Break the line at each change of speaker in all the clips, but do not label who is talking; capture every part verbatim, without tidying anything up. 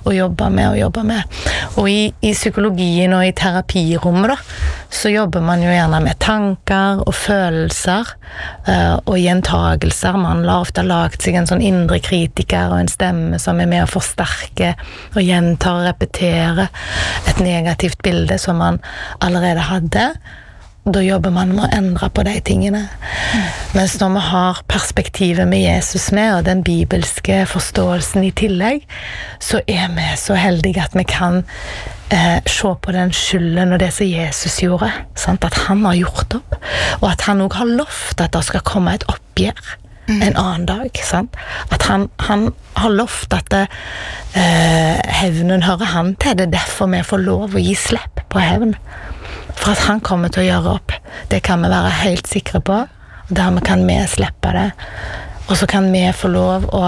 å jobbe med og jobbe med. Og i, i psykologien og i terapirommet da, så jobber man jo gjerne med tanker og følelser uh, og gjentagelser. Man har ofte lagt seg en sånn indre kritiker og en stemme som er med å forsterke og gjenta og repetere et negativt bilde som man allerede hadde. Da jobber man med å endre på de tingene. Mm. Mens når vi har perspektivet med Jesus med, og den bibelske forståelsen i tillegg, så er vi så heldige at vi kan eh, se på den skylden og det som Jesus gjorde. Sant? At han har gjort opp, og at han også har lovt at det skal komme et oppgjør mm. en annen dag. Sant? At han, han har lovt at det, eh, hevnen hører han til. Det er derfor vi får lov å gi slipp på hevn. For at han kommer til å gjøre opp. Det kan vi være helt sikre på. Og dermed kan vi slippe det. Og så kan vi få lov å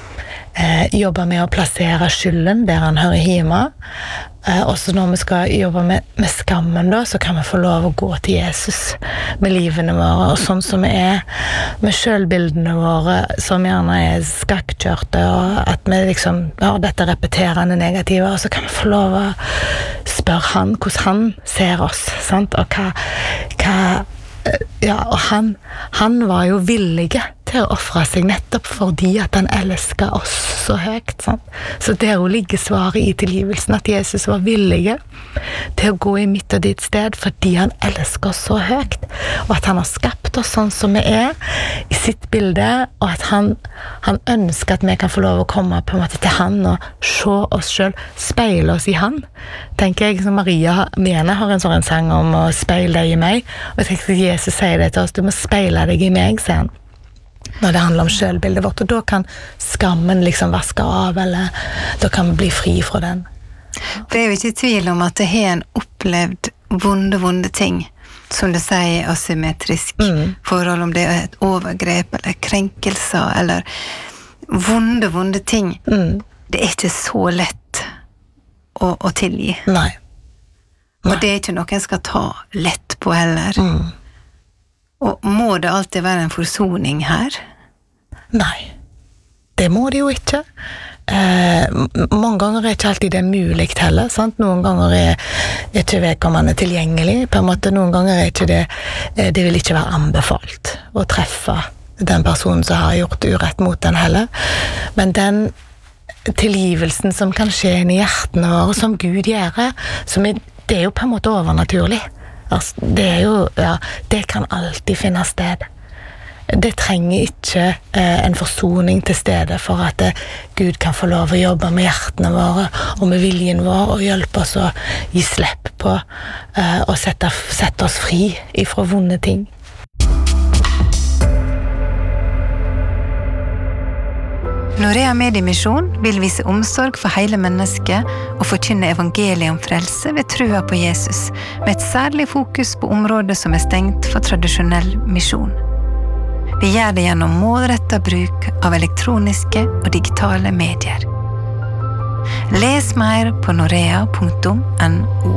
eh, jobbe med å plassere skylden der han hører hjemme. Eh, også når vi skal jobbe med, med skammen da, så kan vi få lov å gå til Jesus med livene våre. Og sånn som vi er med selvbildene våre, som gjerne er skakkjørte, og at vi liksom har dette repeterende negative, og så kan vi få lov å spør han hvordan han ser oss, sant? Og hva, hva ja, og han, han var jo villig til å offre seg nettopp fordi at han elsket oss så høyt, sant? Så der jo ligger svaret i tilgivelsen, at Jesus var villig til å gå i mitt og ditt sted fordi han elsker oss så høyt, og at han har skapt oss sånn som vi er i sitt bilde, og at han, han ønsker at vi kan få lov å komme på en måte til han og se oss selv, speile oss i han. Tenker jeg, som Maria Mene har en sånn sang om å speile deg i meg, og jeg tenker at Jesus sier det til oss, du må speile deg i meg, sier han, når det handler om selvbildet vårt, og da kan skammen liksom vaske av, eller da kan vi bli fri fra den.
For jeg er jo ikke i tvil om at det har en opplevd vonde, vonde ting, som du sier, asymmetrisk mm. forhold, om det er et overgrep, eller krenkelser, eller vonde, vonde ting. Mm. Det er ikke så lett å, å tilgi.
Nei. Nei.
Og det er ikke noe en skal ta lett på heller. Mm. Og må det alltid være en forsoning her?
Nei, det må det jo ikke. Eh, mange ganger er ikke alltid det mulig heller, sant? Noen ganger er, er ikke vedkommende tilgjengelig, på en måte. Noen ganger er ikke det, det vil ikke være anbefalt å treffe den personen som har gjort urett mot den heller. Men den tilgivelsen som kan skje inn i hjertene våre, som Gud gjør, som er, det er jo på en måte overnaturlig. Altså, det er jo, ja, det kan alltid finne sted. Det trenger ikke eh, en forsoning til stede for at eh, Gud kan få lov å jobbe med hjertene våre og med viljen vår og hjelpe oss å gi slipp på eh, og sette, sette oss fri ifra vonde ting.
Norea Mediemisjon vil vise omsorg for hele mennesket og forkynne evangeliet om frelse ved trua på Jesus, med et særlig fokus på områder som er stengt for tradisjonell misjon. Vi gjør det gjennom målrettet bruk av elektroniske og digitale medier. Les mer på norea punktum no.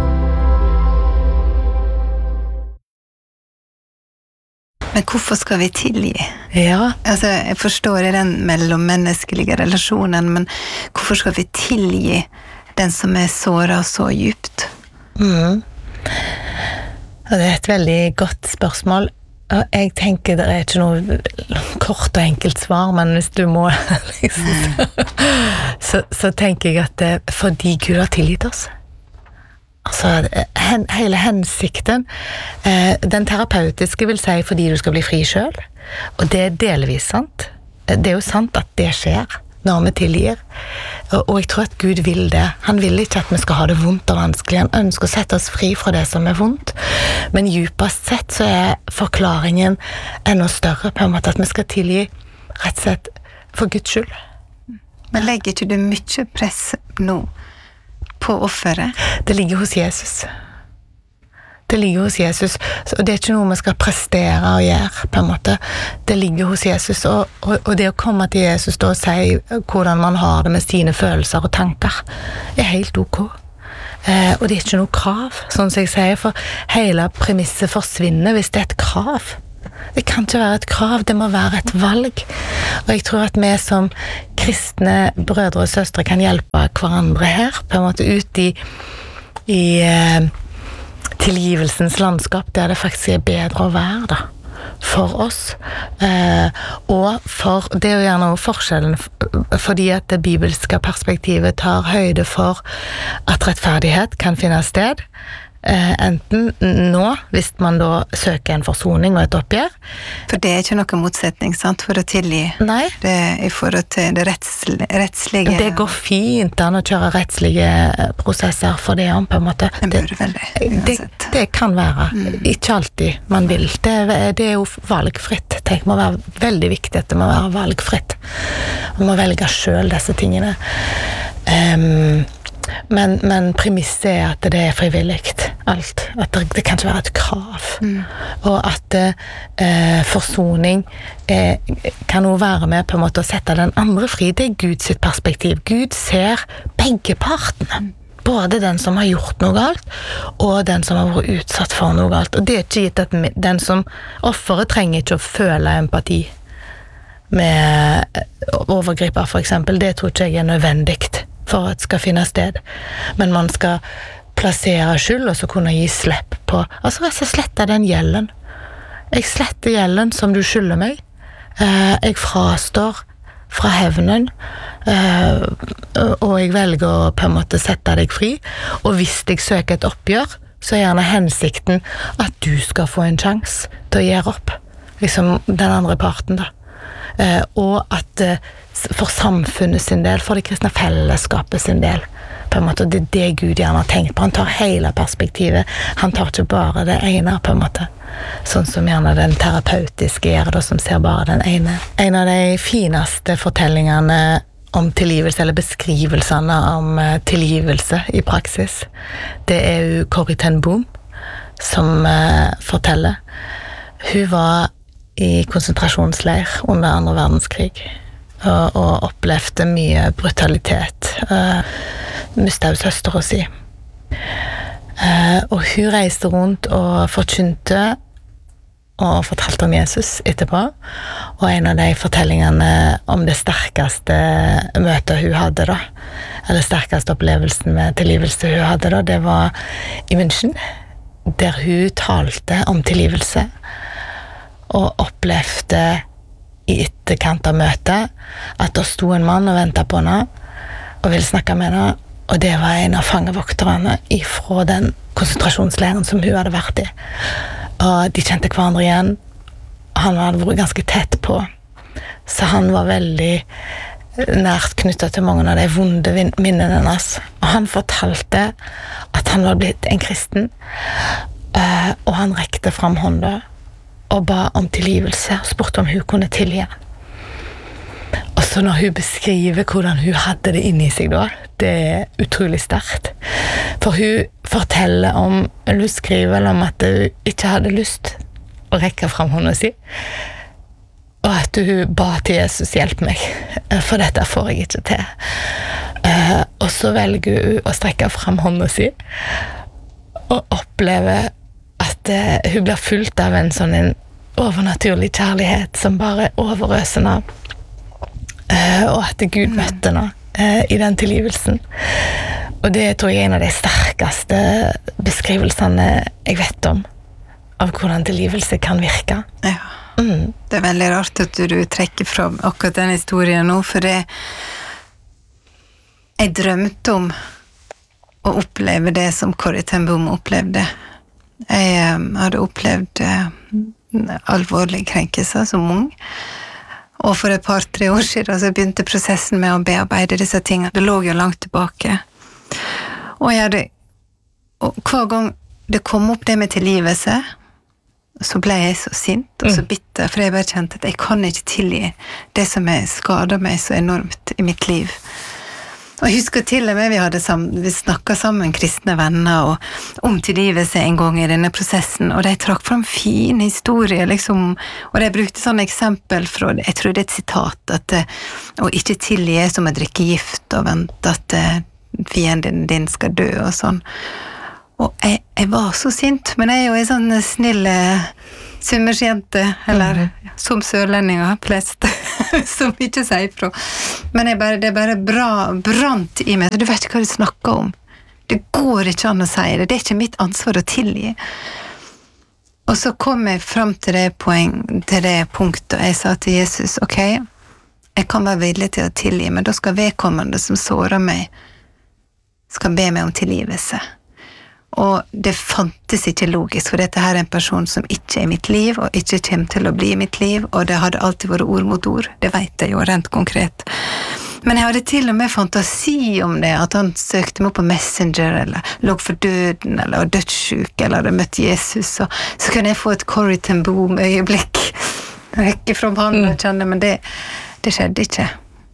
Men hvorfor skal vi tilgi?
Ja.
Altså, jeg forstår i den mellommenneskelige relasjonen, men hvorfor skal vi tilgi den som er såret så djupt?
Mm. Det er et veldig godt spørsmål. Jeg tenker det er ikke noe kort og enkelt svar, men hvis du må liksom, så, så tenker jeg at det er fordi Gud har tilgitt oss. Altså, hen, hele hensikten, eh, den terapeutiske vil si fordi du skal bli fri selv, og det er delvis sant. Det er jo sant at det skjer når vi tilgir, og, og jeg tror at Gud vil det. Han vil ikke at vi skal ha det vondt og vanskelig, han ønsker å sette oss fri fra det som er vondt, men djupest sett så er forklaringen enda større, på en måte at vi skal tilgi rett og slett for Guds skyld.
Men legger ikke du mye press nå på offeret?
Det ligger hos Jesus. Det ligger hos Jesus, og det er ikke noe vi skal prestere og gjøre, på en måte. Det ligger hos Jesus, og, og, og det å komme til Jesus da og si hvordan man har det med sine følelser og tanker, er helt ok. Eh, og det er ikke noe krav, sånn som jeg sier, for hele premisset forsvinner hvis det er et krav. Det kan ikke være et krav, det må være et valg. Og jeg tror at vi som kristne brødre og søstre kan hjelpe hverandre her, på en måte ut i, i eh, tilgivelsens landskap, der det faktisk er bedre å være da, for oss. Eh, og for, det er jo gjerne også forskjellen, fordi at det bibelske perspektivet tar høyde for at rettferdighet kan finne sted, Eh, enten nå, hvis man da søker en forsoning og et oppgjør.
For det er ikke noe motsetning, sant, for å tilgi.
Nei.
Det i forhold til det rettslige. rettslige.
Det går fint an å kjøre rettslige prosesser for det, på en måte.
Det burde vel det, uansett.
Det, det kan være. Mm. Ikke alltid man vil. Det, det er jo valgfritt. Det må være veldig viktig at det må være valgfritt. Man må velge selv disse tingene. Um, Men, men premisset er at det er frivilligt, alt. At det, det kan ikke være et krav. Mm. Og at eh, forsoning eh, kan også være med på en måte å sette den andre fri. Det er Guds sitt perspektiv. Gud ser begge partene. Både den som har gjort noe galt, og den som har vært utsatt for noe galt. Og det er ikke gitt at den som offeret trenger ikke å føle empati med overgriper, for eksempel. Det tror ikke jeg er nødvendigt for at det skal finne sted. Men man skal plassere skyld, og så kunne gi slipp på. Altså, jeg sletter den gjelden. Jeg sletter gjelden som du skylder meg. Eh, jeg frastår fra hevnen, eh, og jeg velger å på en måte sette deg fri. Og hvis jeg søker et oppgjør, så er gjerne hensikten at du skal få en sjanse til å gjøre opp. Liksom den andre parten, da. Eh, og at eh, for samfunnet sin del, for det kristne fellesskapet sin del, på en måte, det er det Gud gjerne har tenkt på. Han tar hele perspektivet, han tar ikke bare det ene, på en måte. Sånn som gjerne den terapeutiske gjør det, som ser bare den ene. En av de fineste fortellingene om tilgivelse, eller beskrivelsene om uh, tilgivelse i praksis, det er jo Corrie ten Boom som uh, forteller. Hun var i konsentrasjonsleir under andre verdenskrig, og, og opplevde mye brutalitet. Uh, mistet jo søstera si. Uh, og hun reiste rundt og forkynte og fortalte om Jesus etterpå. Og en av de fortellingene om det sterkeste møtet hun hadde da, eller sterkeste opplevelsen med tilgivelse hun hadde da, det var i München, der hun talte om tilgivelse, og opplevde i etterkant av møtet at det sto en mann og ventet på henne og ville snakke med henne, og det var en av fangevokterne ifra den konsentrasjonsleiren som hun hadde vært i. Og de kjente hverandre igjen. Han hadde vært ganske tett på, så han var veldig nært knyttet til mange av de vonde minnene hennes. Og han fortalte at han var blitt en kristen, og han rekte fram hånda og ba om tilgivelse, og spurte om hun kunne tilgi. Og så når hun beskriver hvordan hun hadde det inni seg da, det er utrolig sterkt. For hun forteller om, eller hun skriver om at hun ikke hadde lyst å rekke fram hånda si, og at hun ba til Jesus, hjelp meg, for dette får jeg ikke til. Og så velger hun å strekke fram hånda si, og opplever at uh, hun blir fulgt av en sånn en overnaturlig kjærlighet som bare overøser henne, uh, og at Gud møtte henne uh, i den tilgivelsen. Og det tror jeg er en av de sterkeste beskrivelsene jeg vet om, av hvordan tilgivelse kan virke.
Ja, mm. Det er veldig rart at du, du trekker fram akkurat den historien nå, for det jeg drømte om å oppleve det som Corrie ten Boom opplevde. Jeg um, hadde opplevd uh, alvorlige krenkelser som ung, og for et par-tre år siden så begynte prosessen med å bearbeide disse tingene. Det lå jo langt tilbake. Og jeg hadde, og hver gang det kom opp det med tilgivelse, så ble jeg så sint og så bitter, for jeg bare kjente at jeg kan ikke tilgi det som jeg skadet meg så enormt i mitt liv. Og jeg husker til og med vi hadde sammen, vi snakket sammen kristne venner og, om tilgivelse en gang i denne prosessen, og de trakk fram fine historier, liksom, og de brukte sånne eksempel fra, jeg tror det er et sitat, at å ikke tilgi er som å drikke gift og vente at fienden din skal dø og sånn. Og jeg, jeg var så sint, men jeg er jo en sånn snill summersjente, eller mm-hmm. som sørlendinger flest, som ikke sier fra. Men jeg bare, det er bare bra, brant i meg. Du vet ikke hva du snakker om. Det går ikke an å si det. Det er ikke mitt ansvar å tilgi. Og så kom jeg frem til det, poeng, til det punktet, og jeg sa til Jesus, ok, jeg kan være villig til å tilgi, men da skal vedkommende som sårer meg, skal be meg om tilgivelse. Og det fantes ikke logisk, for dette her er en person som ikke er i mitt liv, og ikke kommer til å bli i mitt liv, og det hadde alltid vært ord mot ord. Det vet jeg jo rent konkret. Men jeg hadde til og med fantasi om det, at han søkte meg på Messenger, eller lå for døden, eller var dødssyk, eller hadde møtt Jesus, og så kunne jeg få et Corrie ten Boom-øyeblikk. Ikke fra han og kjenne, men det, det skjedde ikke.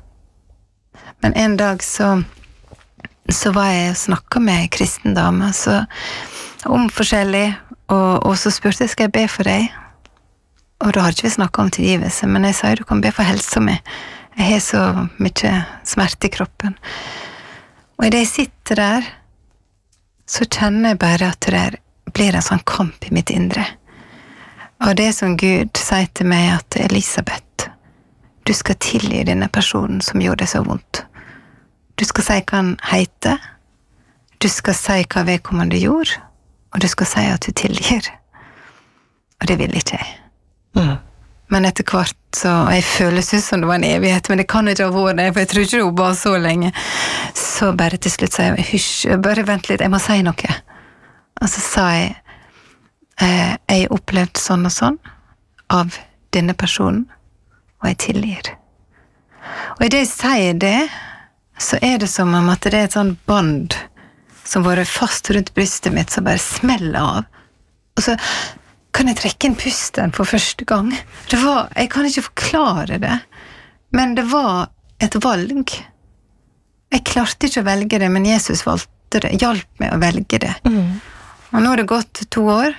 Men en dag så så var jeg og snakket med en kristen dame så, om forskjellig, og, og så spurte jeg, skal jeg be for deg? Og da hadde ikke vi snakket om tilgivelse, men jeg sa, du kan be for helsa mi. Jeg har så mye smerte i kroppen. Og i det jeg sitter der, så kjenner jeg bare at det blir en sånn kamp i mitt indre. Og det som Gud sier til meg, at Elisabeth, du skal tilgi denne personen som gjorde det så vondt. Du skal si hva han heter, du skal si hva vedkommende gjorde, og du skal si at du tilgir. Og det vil ikke jeg. Mm. Men etter hvert, så, og jeg føles ut som det var en evighet, men det kan ikke ha vært det, for jeg tror ikke det var så lenge. Så bare til slutt sa jeg, hysj, bare vent litt, jeg må si noe. Og så sa jeg, eh, jeg har opplevd sånn og sånn av denne personen, og jeg tilgir. Og i det jeg sier det, så er det som om at det er et sånn band som var fast rundt brystet mitt, som bare smeller av. Og så kan jeg trekke inn pusten for første gang. Det var, jeg kan ikke forklare det, men det var et valg. Jeg klarte ikke å velge det, men Jesus valgte det, hjalp meg å velge det. Mm. Og nå har det gått to år.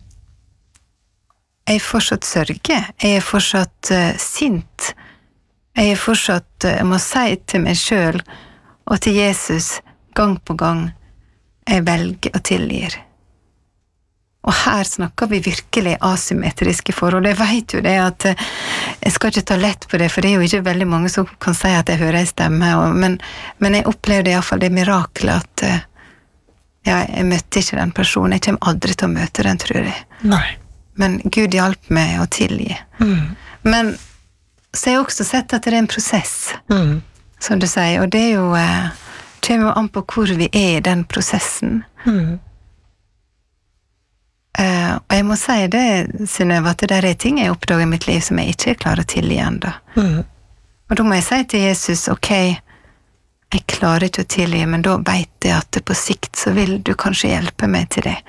Jeg er fortsatt sørge. Jeg er fortsatt uh, sint. Jeg er fortsatt, jeg må si til meg selv, og til Jesus, gang på gang, jeg velger å tilgir. Og her snakker vi virkelig asymmetriske forhold. Jeg vet jo det at, jeg skal ikke ta lett på det, for det er jo ikke veldig mange som kan si at jeg hører en stemme, og, men, men jeg opplevde i hvert fall det mirakelet at, ja, jeg møtte ikke den personen, jeg kommer aldri til å møte den, tror jeg.
Nei.
Men Gud hjalp meg å tilgi. Mm. Men så jeg har også sett at det er en prosess, mm. som du sier, og det er jo, eh, kommer jo an på hvor vi er i den prosessen. Mm. Eh, og jeg må si det, Synnøve, at det er ting jeg oppdager i mitt liv som jeg ikke klarer å tilgi enda. Mm. Og da må jeg si til Jesus, ok, jeg klarer ikke å tilgi, men da vet jeg at på sikt så vil du kanskje hjelpe meg til det.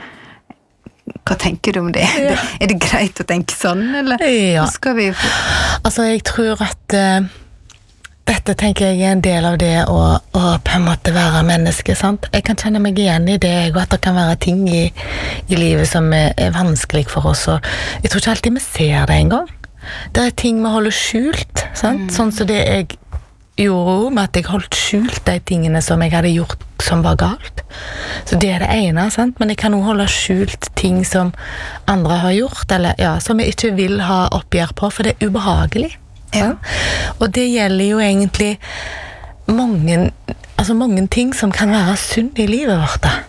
Hva tenker du om det? Ja. Er det greit å tenke sånn, eller?
Ja.
Skal vi...
Altså, jeg tror at uh, dette tenker jeg er en del av det å, å på en måte være menneske, sant? Jeg kan kjenne meg igjen i det, og at det kan være ting i, i livet som er, er vanskelig for oss, og jeg tror ikke alltid vi ser det en gang. Det er ting vi holder skjult, sant? Mm. Sånn som det jeg gjorde med at jeg holdt skjult de tingene som jeg hadde gjort som var galt. Så det er det ene, sant? Men jeg kan også holde skjult ting som andre har gjort, eller ja, som jeg ikke vil ha oppgjør på, for det er ubehagelig. Ja. Og det gjelder jo egentlig mange, altså mange ting som kan være synd i livet vårt da.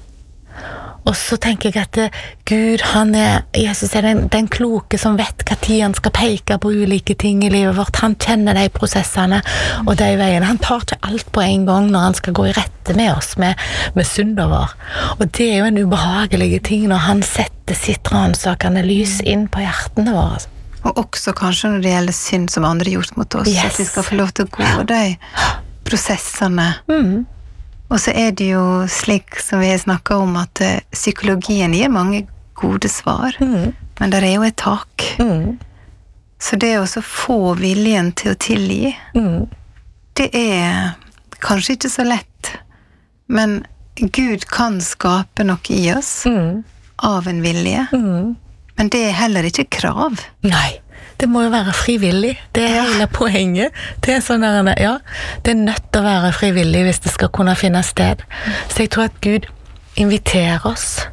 Og så tenker jeg at Gud, han er, Jesus er den, den kloke som vet hva tid han skal peke på ulike ting i livet vårt. Han kjenner de prosessene og de veiene. Han tar ikke alt på en gang når han skal gå i rette med oss, med, med synder vår. Og det er jo en ubehagelig ting når han setter sitt ransakende lys inn på hjertene våre.
Og også kanskje når det gjelder synd som andre har gjort mot oss, yes. At vi skal få lov til å gå de prosessene. Mm. Og så er det jo slik som vi har snakket om at uh, psykologien gir mange gode svar, mm. men der er jo et tak. Mm. Så det å få viljen til å tilgi, mm. det er kanskje ikke så lett, men Gud kan skape noe i oss mm. av en vilje, mm. men det er heller ikke krav.
Nei. Det må jo være frivillig, det er hele poenget. Det er sånn der, ja, det er nødt til å være frivillig hvis det skal kunne finne sted. Så jeg tror at Gud inviterer oss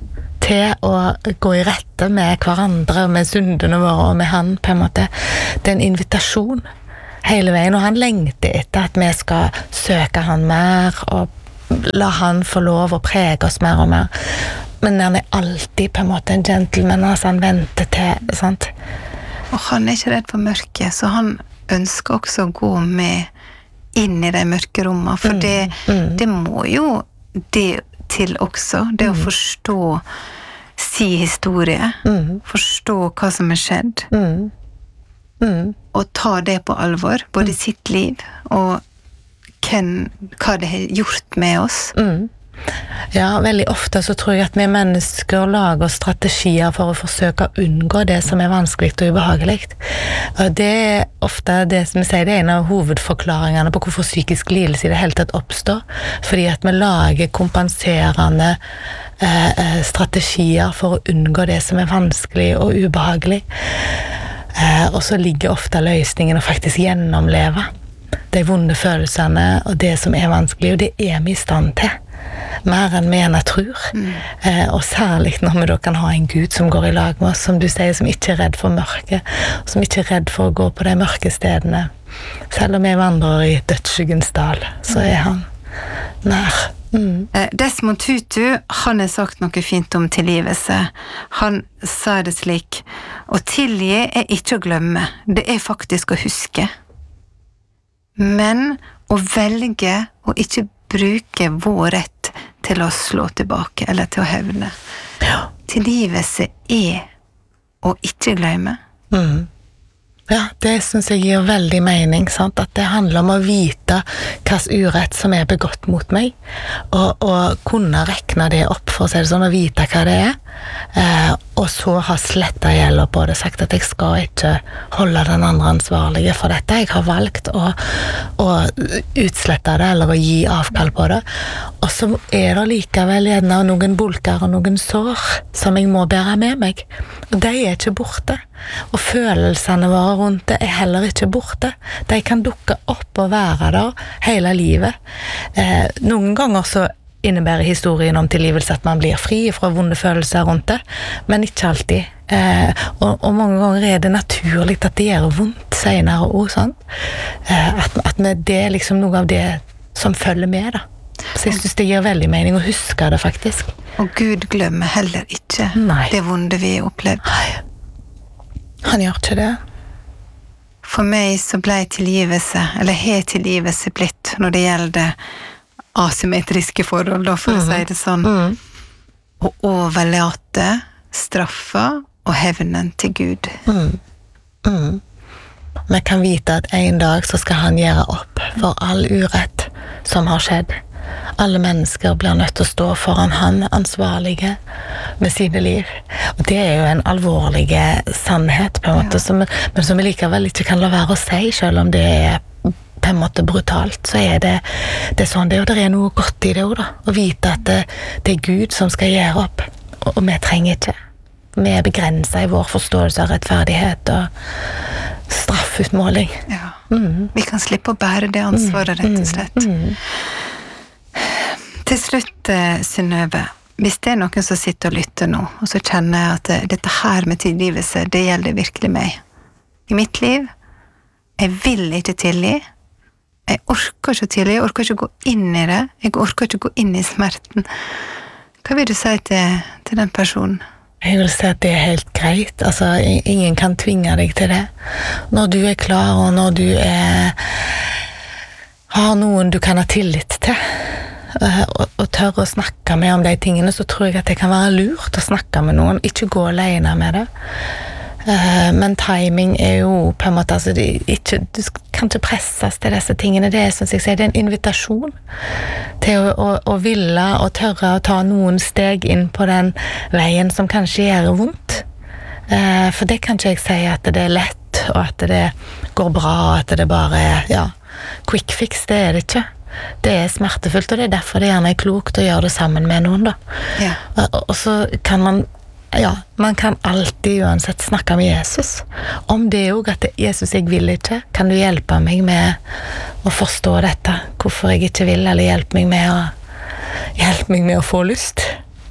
til å gå i rette med hverandre, med syndene våre og med han, på en måte. Det er en invitasjon hele veien, og han lengter etter at vi skal søke han mer, og la han få lov å prege oss mer og mer. Men han er alltid på en måte en gentleman, altså han venter til, sant?
Og han er ikke redd for mørket, så han ønsker også å gå med inn i de mørke rommene, for det, mm. det må jo det til også, det mm. å forstå si historie, mm. forstå hva som er skjedd, mm. Mm. og ta det på alvor, både mm. sitt liv og hvem, hva det har gjort med oss. Mm.
Ja, veldig ofte så tror jeg at vi mennesker lager strategier for å forsøke å unngå det som er vanskelig og ubehagelig. Og det er ofte det som jeg sier, det er en av hovedforklaringene på hvorfor psykisk lidelse i det hele tatt oppstår. Fordi at vi lager kompenserende eh, strategier for å unngå det som er vanskelig og ubehagelig. Eh, og så ligger ofte løsningen å faktisk gjennomleve de vonde følelsene og det som er vanskelig, og det er vi i stand til. Mer enn vi gjerne tror. Mm. Eh, og særlig når vi da kan ha en Gud som går i lag med oss, som du sier, som ikke er redd for mørket, som ikke er redd for å gå på de mørke stedene. Selv om vi vandrer i dødsskyggens dal, så er han nær. Mm.
Eh, Desmond Tutu, han har sagt noe fint om tilgivelse. Han sa det slik: å tilgi er ikke å glemme, det er faktisk å huske. Men å velge å ikke bruke vår rett til å slå tilbake, eller til å hevne. Ja. Tilgivelse er å ikke glemme.
Mm. Ja, det synes jeg gir veldig mening, sant? At det handler om å vite hvilken urett som er begått mot meg, og, og kunne rekne det opp, for å si det sånn, og vite hva det er, eh, og så ha slettet gjelder på det, sagt at jeg skal ikke holde den andre ansvarlige for dette, jeg har valgt å, å utslette det, eller å gi avkall på det, og så er det likevel gjerne noen bulker og noen sår som jeg må bære med meg, og de er ikke borte, og følelsene våre rundt det er heller ikke borte. De kan dukke opp og være der hele livet. Eh, noen ganger så innebærer historien om tilgivelse at man blir fri fra vonde følelser rundt det, men ikke alltid. Eh, og, og mange ganger er det naturlig at det gjør vondt senere også, sant? Eh, at, at det er liksom noe av det som følger med da. Så jeg synes det gir veldig mening å huske det faktisk.
Og Gud glemmer heller ikke Nei. Det vonde vi har opplevd.
Nei. Han gjør ikke det.
For meg så ble tilgivelse, eller har tilgivelse blitt, når det gjelder asymmetriske forhold, da, for mm. å si det sånn, mm. å overlate straffa og hevnen til Gud.
Mm. Mm. Vi kan vite at en dag så skal han gjøre opp for all urett som har skjedd. Alle mennesker blir nødt til å stå foran han ansvarlige med sine liv. Og det er jo en alvorlig sannhet på en måte, ja. som, men som vi likevel ikke kan la være å si, selv om det er på en måte brutalt, så er det, det er sånn det, og det er noe godt i det også da, å vite at det, det er Gud som skal gjøre opp, og, og vi trenger ikke. Vi er begrenset i vår forståelse av rettferdighet og straffutmåling.
Ja, mm. vi kan slippe å bære det ansvaret, rett og slett. Mm. Mm. Til slutt, Synnøve, hvis det er noen som sitter og lytter nå, og så kjenner jeg at dette her med tilgivelse, det gjelder virkelig meg. I mitt liv, jeg vil ikke tilgi, jeg orker ikke tilgi, jeg orker ikke gå inn i det, jeg orker ikke gå inn i smerten. Hva vil du si til, til den personen?
Jeg vil si at det er helt greit, altså ingen kan tvinge deg til det. Når du er klar, og når du er, har noen du kan ha tillit til, og, og tør å snakke med om de tingene, så tror jeg at det kan være lurt å snakke med noen, ikke gå alene med det. Uh, men timing er jo på en måte, altså, det, ikke, du kan ikke presses til disse tingene, det er, synes jeg, det er en invitasjon til å, å, å ville og tørre å ta noen steg inn på den veien som kanskje gjør vondt. Uh, for det kan ikke jeg si at det er lett, og at det går bra, og at det bare er, ja, quick fix, det er det ikke. Det er smertefullt, og det er derfor det gjerne er klokt å gjøre det sammen med noen da. Ja. Og, og så kan man, ja, man kan alltid uansett snakke med Jesus. Om det er jo at det, Jesus, jeg vil ikke, kan du hjelpe meg med å forstå dette, hvorfor jeg ikke vil, eller hjelpe meg med å, hjelpe meg med å få lyst.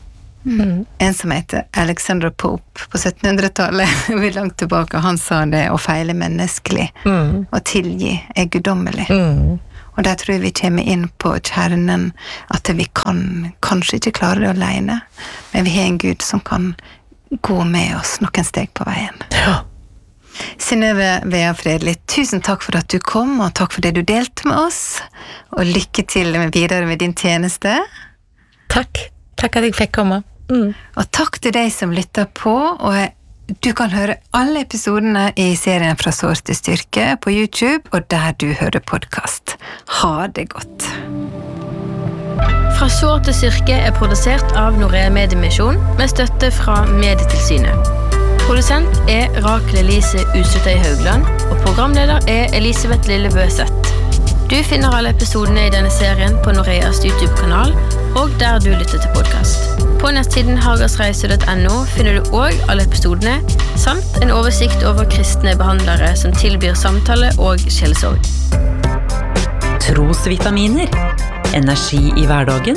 Mm. En som heter Alexander Pope på syttenhundretallet, vi langt tilbake, han sa det, å feile menneskelig, mm. og tilgi er guddommelig. Mm. Og der tror jeg vi kommer inn på kjernen, at vi kan kanskje ikke klare det alene, men vi har en Gud som kan gå med oss noen steg på veien. Ja. Synnøve Vea Fredli, tusen takk for at du kom, og takk for det du delte med oss, og lykke til med videre med din tjeneste.
Takk. Takk at jeg fikk komme. Mm.
Og takk til deg som lytter på, og du kan høre alle episodene i serien Fra sår til styrke på YouTube, og der du hører podcast. Ha det godt.
Fra sår til styrke er produsert av Norea Mediemisjon med støtte fra Medietilsynet. Produsent er Rakel Elise Usutøy Haugland, og programleder er Elisabeth Lillebøseth. Du finner alle episodene i denne serien på Noreas YouTube-kanal, og der du lytter til podcast. På nettsiden hagersreise punktum no finner du også alle episodene, samt en oversikt over kristne behandlere som tilbyr samtale og sjelesorg.
Trosvitaminer. Energi i hverdagen.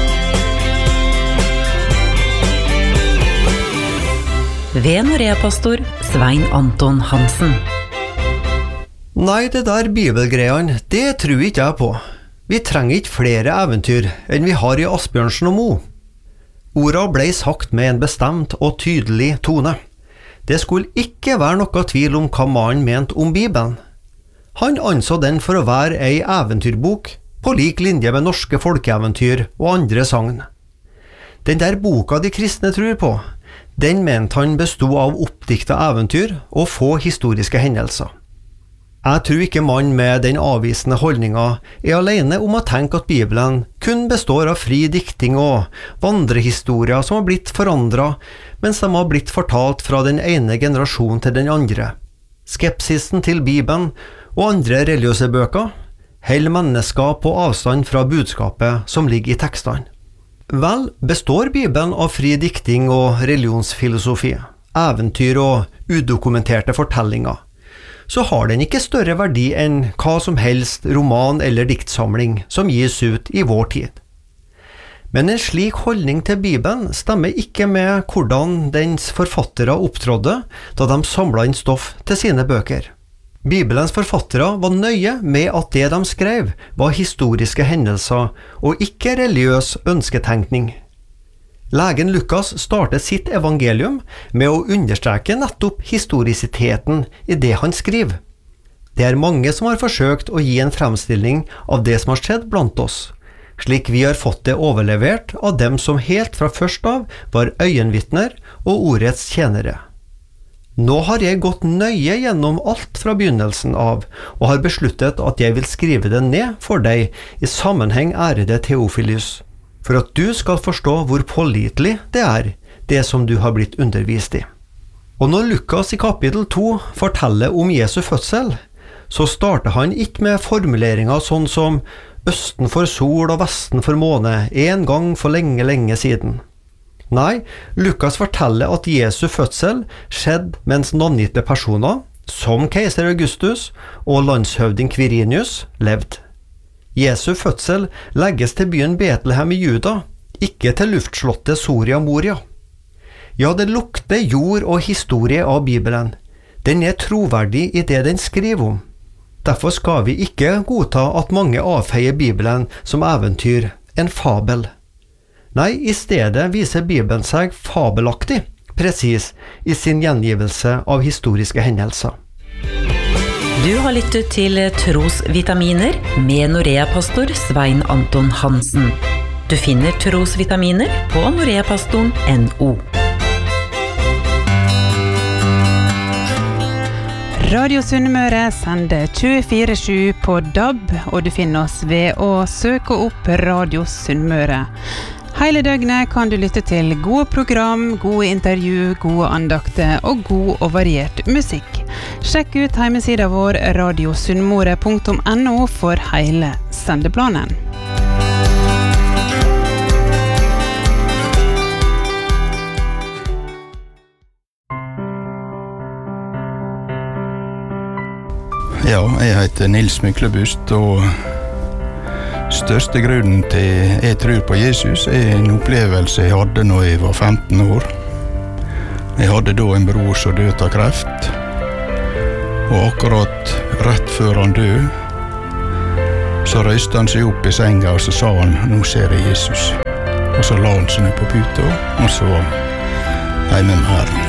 Ved Norea-pastor Svein Anton Hansen.
Nei, det der bibelgreiene, det tror ikke jeg på. Vi trenger ikke flere eventyr enn vi har i Asbjørnsen og Mo. Orda ble sagt med en bestemt og tydelig tone. Det skulle ikke være noe tvil om hva mannen mente om Bibelen. Han anså den for å være ei eventyrbok, på lik linje med norske folkeeventyr og andre sagn. Den der boka de kristne tror på, den mente han bestod av oppdikta eventyr og få historiske hendelser. Jeg tror ikke mann med den avvisende holdninga er alene om å tenke at Bibelen kun består av fri dikting og vandrehistorier som har blitt forandret, mens de har blitt fortalt fra den ene generasjonen til den andre. Skepsisen til Bibelen og andre religiøse bøker holder mennesker på avstand fra budskapet som ligger i tekstene. Vel, består Bibelen av fri dikting og religionsfilosofi, eventyr og udokumenterte fortellinger, så har den ikke større verdi enn hva som helst roman eller diktsamling som gis ut i vår tid. Men en slik holdning til Bibelen stemmer ikke med hvordan dens forfattere opptrådde da de samlet inn stoff til sine bøker. Bibelens forfattere var nøye med at det de skrev var historiske hendelser og ikke religiøs ønsketenkning. Legen Lukas startet sitt evangelium med å understreke nettopp historisiteten i det han skriver. Det er mange som har forsøkt å gi en fremstilling av det som har skjedd blant oss, slik vi har fått det overlevert av dem som helt fra først av var øyenvitner og ordets tjenere. Nå har jeg gått nøye gjennom alt fra begynnelsen av, og har besluttet at jeg vil skrive det ned for deg i sammenheng, ærede Theophilus, for at du skal forstå hvor pålitelig det er, det som du har blitt undervist i. Og når Lukas i kapittel to forteller om Jesu fødsel, så starter han ikke med formuleringer sånn som «Østen for sol og vesten for måne, en gang for lenge, lenge siden». Nei, Lukas forteller at Jesu fødsel skjedde mens navngitte personer, som keiser Augustus og landshøvding Quirinius, levde. Jesu fødsel legges til byen Betlehem i Juda, ikke til luftslottet Soria Moria. Ja, det lukter jord og historie av Bibelen. Den er troverdig i det den skriver om. Derfor skal vi ikke godta at mange avfeier Bibelen som eventyr, en fabel. Nei, i stedet viser Bibelen seg fabelaktig, presis i sin gjengivelse av historiske hendelser.
Du har lyttet til Trosvitaminer med Norea-pastor Svein Anton Hansen. Du finner Trosvitaminer på noreapastoren punktum no.
Radio Sunnmøre sender tjuefire sju på D A B, og du finner oss ved å søke opp Radio Sunnmøre. Hele døgnet kan du lytte til gode program, gode intervju, gode andakter og god og variert musikk. Sjekk ut hjemmesida vår radio sunnmøre punktum no for hele sendeplanen.
Ja, jeg heter Nils Myklebust og største grunnen til jeg tror på Jesus er en opplevelse jeg hadde når jeg var femten år. Jeg hadde da en bror som døde av kreft, og akkurat rett før han døde, så røyste han seg opp i senga, og så sa han, nå ser jeg Jesus. Og så la han seg ned på puta, og så var han hjemme med Herren.